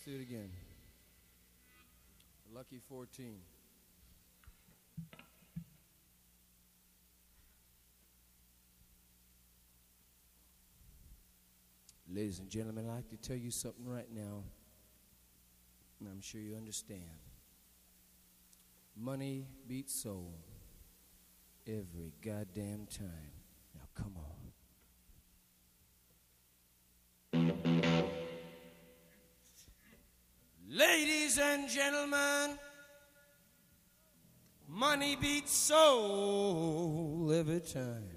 do it again. Lucky 14. Ladies and gentlemen, I'd like to tell you something right now, and I'm sure you understand. Money beats soul every goddamn time. Now, come on. Ladies and gentlemen, money beats soul every time.